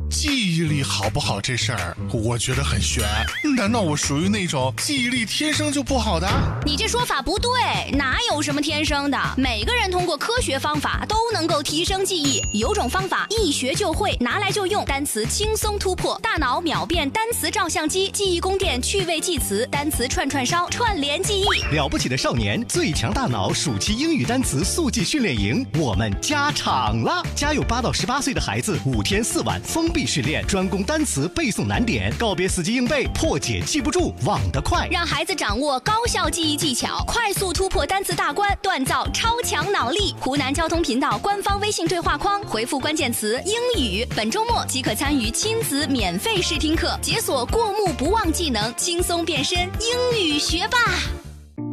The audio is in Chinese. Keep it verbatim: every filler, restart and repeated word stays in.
记忆力好不好这事儿，我觉得很悬。难道我属于那种记忆力天生就不好的？ 你这说法不对，哪有什么天生的？每个人通过科学方法都能够提升记忆。有种方法一学就会，拿来就用，单词轻松突破，大脑秒变单词照相机，记忆宫殿趣味记词，单词串串烧，串联记忆。 了不起的少年，最强大脑暑期英语单词速记训练营，我们加场了！家有八到十八岁的孩子，五天四晚封闭训练，专攻单词背诵难点，告别死记硬背，破解记不住，忘得快， 让孩子掌握高效记忆技巧，快速突破单词大关，锻造超强脑力。湖南交通频道官方微信对话框回复关键词英语，本周末即可参与亲子免费试听课，解锁过目不忘技能，轻松变身英语学霸。